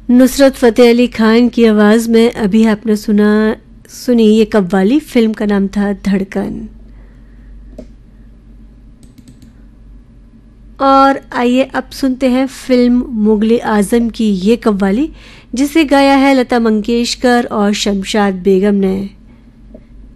नुसरत फ़तेह अली खान की आवाज़ में अभी आपने सुनी ये कव्वाली। फिल्म का नाम था धड़कन। और आइए अब सुनते हैं फिल्म मुगले आजम की ये कव्वाली, जिसे गाया है लता मंगेशकर और शमशाद बेगम ने।